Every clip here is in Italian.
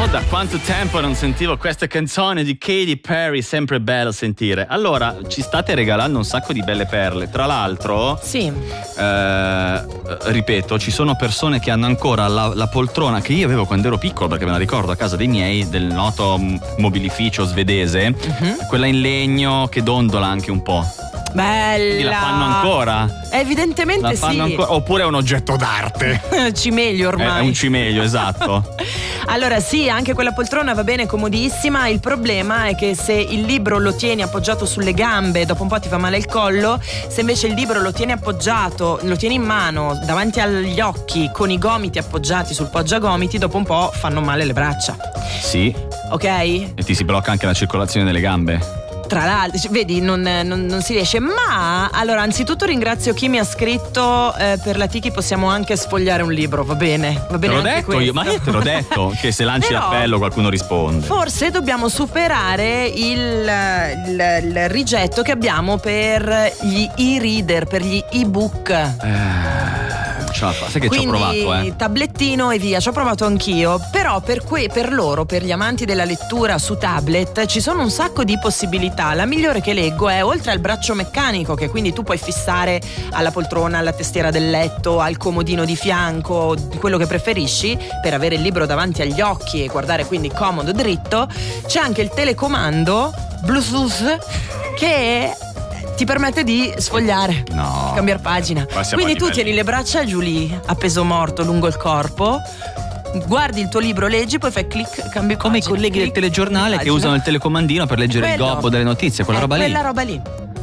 Da quanto tempo non sentivo questa canzone di Katy Perry, sempre bello sentire. Allora, ci state regalando un sacco di belle perle. Tra l'altro, sì, ripeto, ci sono persone che hanno ancora la poltrona che io avevo quando ero piccolo, perché me la ricordo a casa dei miei, del noto mobilificio svedese, quella in legno che dondola anche un po'. bella. Quindi la fanno ancora? Evidentemente La fanno sì. ancora? Oppure è un oggetto d'arte? Cimelio ormai. È un cimelio, esatto. Allora sì, anche quella poltrona va bene, comodissima. Il problema è che se il libro lo tieni appoggiato sulle gambe, dopo un po' ti fa male il collo. Se invece il libro lo tieni appoggiato, lo tieni in mano davanti agli occhi con i gomiti appoggiati sul poggiagomiti, dopo un po' fanno male le braccia. Sì. Ok? E ti si blocca anche la circolazione delle gambe. Tra l'altro, vedi, non si riesce. Ma allora, anzitutto ringrazio chi mi ha scritto per la Tiki possiamo anche sfogliare un libro, va bene? Va bene. Te l'ho anche detto questo. io, ma io te l'ho detto che se lanci Però, l'appello qualcuno risponde. Forse dobbiamo superare il rigetto che abbiamo per gli e-reader, per gli e-book. Sai che Quindi, ci ho provato, tablettino e via, ci ho provato anch'io. Però per loro, per gli amanti della lettura su tablet, ci sono un sacco di possibilità. La migliore che leggo è, oltre al braccio meccanico, che quindi tu puoi fissare alla poltrona, alla tastiera del letto, al comodino di fianco, quello che preferisci, per avere il libro davanti agli occhi e guardare quindi comodo, dritto. C'è anche il telecomando Bluetooth che ti permette di sfogliare, cambiare pagina. Quindi tu tieni le braccia giù lì, a peso morto lungo il corpo, guardi il tuo libro, leggi, poi fai clic, cambi come pagina, i colleghi del telegiornale che usano il telecomandino per leggere il gobbo delle notizie, quella roba lì. Quella roba lì.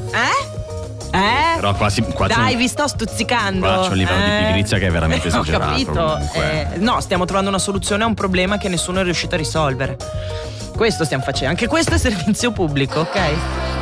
Però qua Dai, vi sto stuzzicando. Qua c'è un livello di pigrizia che è veramente esagerato. Ho capito. No, stiamo trovando una soluzione a un problema che nessuno è riuscito a risolvere. Questo stiamo facendo. Anche questo è servizio pubblico, ok?